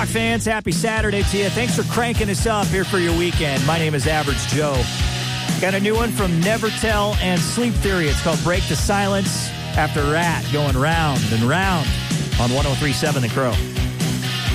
Rock fans, happy Saturday to you. Thanks for cranking us up here for your weekend. My name is Average Joe. Got a new one from Never Tell and Sleep Theory. It's called Break the Silence After Rat, going round and round on 103.7 The Crow.